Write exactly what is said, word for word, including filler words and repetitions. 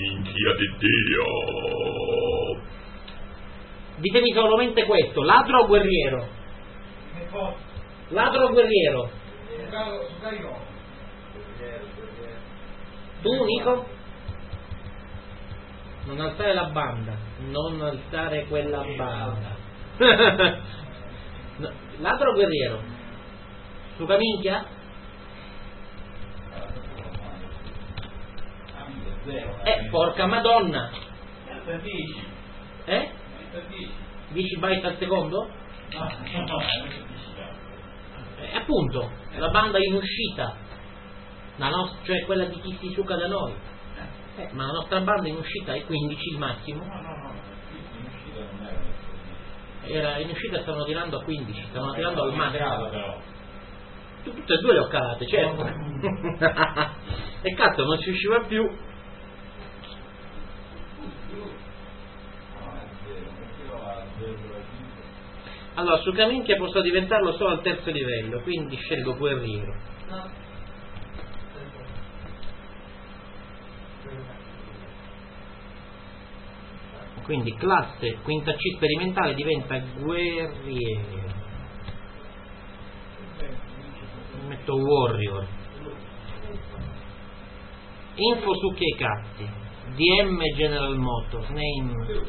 minchia di Dio. Ditemi solamente questo, ladro o guerriero? Ladro o guerriero? Tu, Nico? Non alzare la banda, non alzare quella banda. No, ladro o guerriero? Suca minchia? Eh, porca madonna! Eh? dieci byte al secondo? Eh, appunto, la banda in uscita, la nostra, cioè quella di chi si suca da noi. Eh, ma la nostra banda in uscita è quindici il massimo. Era in uscita, stavano tirando a quindici, stavano tirando al massimo. Tutte e due le ho calate, certo. E cazzo, non ci usciva più. Allora, su Caminchia posso diventarlo solo al terzo livello, quindi scelgo guerriero. Quindi classe quinta C sperimentale diventa guerriero. Metto warrior. Info su che cazzi? D M General Motors name.